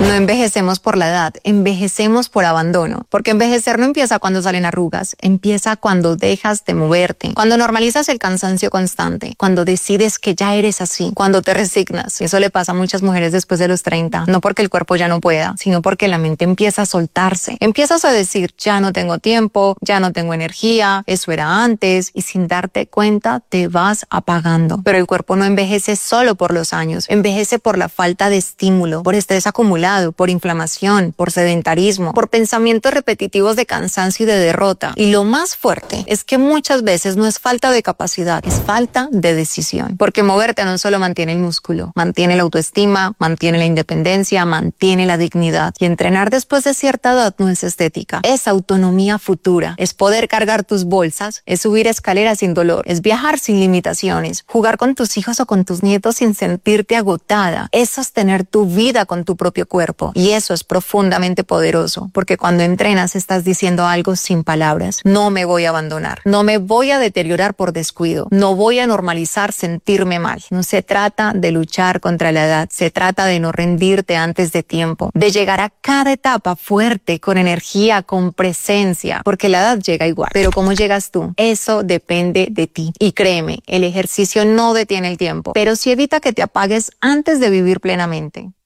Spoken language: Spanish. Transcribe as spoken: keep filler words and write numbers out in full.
No envejecemos por la edad, envejecemos por abandono. Porque envejecer no empieza cuando salen arrugas, empieza cuando dejas de moverte, cuando normalizas el cansancio constante, cuando decides que ya eres así, cuando te resignas. Eso le pasa a muchas mujeres después de los treinta, no porque el cuerpo ya no pueda, sino porque la mente empieza a soltarse. Empiezas a decir, ya no tengo tiempo, ya no tengo energía, eso era antes, y sin darte cuenta te vas apagando. Pero el cuerpo no envejece solo por los años, envejece por la falta de estímulo, por estrés acumulado, por inflamación, por sedentarismo, por pensamientos repetitivos de cansancio y de derrota. Y lo más fuerte es que muchas veces no es falta de capacidad, es falta de decisión. Porque moverte no solo mantiene el músculo, mantiene la autoestima, mantiene la independencia, mantiene la dignidad. Y entrenar después de cierta edad no es estética, es autonomía futura, es poder cargar tus bolsas, es subir escaleras sin dolor, es viajar sin limitaciones, jugar con tus hijos o con tus nietos sin sentirte agotada, es sostener tu vida con tu propio cuerpo. Y eso es profundamente poderoso, porque cuando entrenas estás diciendo algo sin palabras. No me voy a abandonar, no me voy a deteriorar por descuido, no voy a normalizar sentirme mal. No se trata de luchar contra la edad, se trata de no rendirte antes de tiempo, de llegar a cada etapa fuerte, con energía, con presencia, porque la edad llega igual. Pero ¿cómo llegas tú? Eso depende de ti. Y créeme, el ejercicio no detiene el tiempo, pero sí evita que te apagues antes de vivir plenamente.